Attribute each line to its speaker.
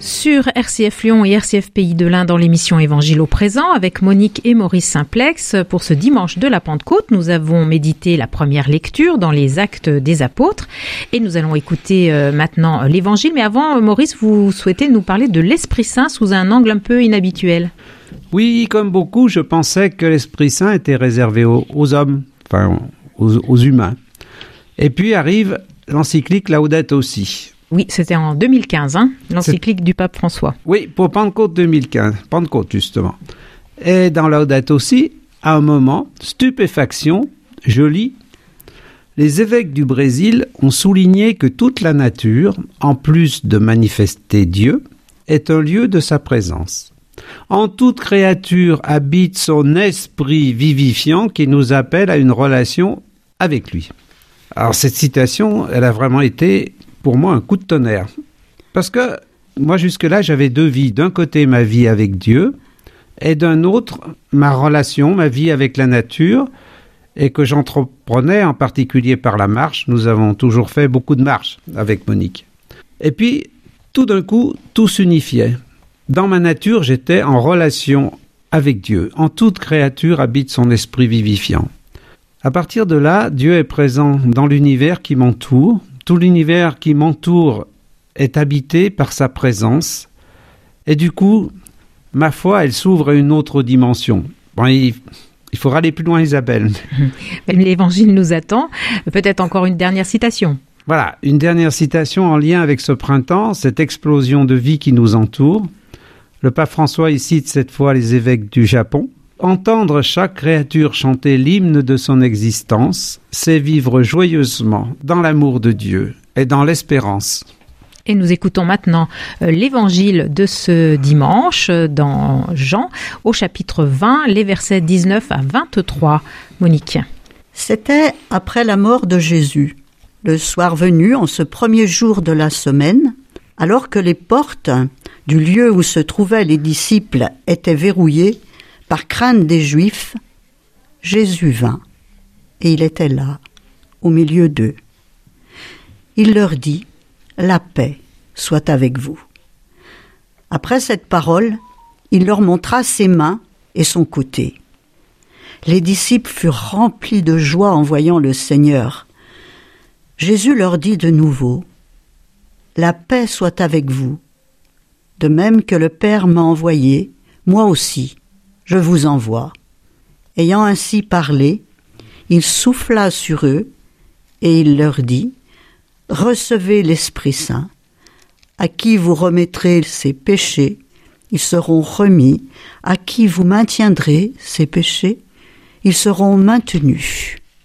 Speaker 1: Sur RCF Lyon et RCF Pays de l'Ain dans l'émission Évangile au présent avec Monique et Maurice Simplex. Pour ce dimanche de la Pentecôte, nous avons médité la première lecture dans les Actes des Apôtres et nous allons écouter maintenant l'Évangile. Mais avant, Maurice, vous souhaitez nous parler de l'Esprit Saint sous un angle un peu inhabituel.
Speaker 2: Oui, comme beaucoup, je pensais que l'Esprit Saint était réservé aux hommes, enfin aux humains. Et puis arrive l'encyclique Laudato Si.
Speaker 1: Oui, c'était en 2015, l'encyclique du pape François.
Speaker 2: Oui, pour Pentecôte 2015, Pentecôte justement. Et dans Laudato Si, à un moment, stupéfaction, je lis, les évêques du Brésil ont souligné que toute la nature, en plus de manifester Dieu, est un lieu de sa présence. En toute créature habite son esprit vivifiant qui nous appelle à une relation avec lui. Alors cette citation, elle a vraiment été pour moi un coup de tonnerre. Parce que moi jusque-là j'avais deux vies. D'un côté ma vie avec Dieu et d'un autre ma relation, ma vie avec la nature et que j'entreprenais en particulier par la marche. Nous avons toujours fait beaucoup de marches avec Monique. Et puis tout d'un coup tout s'unifiait. Dans ma nature j'étais en relation avec Dieu. En toute créature habite son esprit vivifiant. À partir de là, Dieu est présent dans l'univers qui m'entoure. Tout l'univers qui m'entoure est habité par sa présence. Et du coup, ma foi, elle s'ouvre à une autre dimension. Bon, il faudra aller plus loin, Isabelle.
Speaker 1: L'Évangile nous attend. Peut-être encore une dernière citation.
Speaker 2: Voilà, une dernière citation en lien avec ce printemps, cette explosion de vie qui nous entoure. Le pape François y cite cette fois les évêques du Japon. Entendre chaque créature chanter l'hymne de son existence, c'est vivre joyeusement dans l'amour de Dieu et dans l'espérance.
Speaker 1: Et nous écoutons maintenant l'évangile de ce dimanche dans Jean, au chapitre 20, les versets 19 à 23. Monique.
Speaker 3: C'était après la mort de Jésus, le soir venu, en ce premier jour de la semaine, alors que les portes du lieu où se trouvaient les disciples étaient verrouillées, par crainte des Juifs, Jésus vint, et il était là, au milieu d'eux. Il leur dit, « La paix soit avec vous. » Après cette parole, il leur montra ses mains et son côté. Les disciples furent remplis de joie en voyant le Seigneur. Jésus leur dit de nouveau, « La paix soit avec vous. De même que le Père m'a envoyé, moi aussi, je vous envoie. » Ayant ainsi parlé, il souffla sur eux et il leur dit, « Recevez l'Esprit Saint. À qui vous remettrez ses péchés, ils seront remis. À qui vous maintiendrez ses péchés, ils seront maintenus. »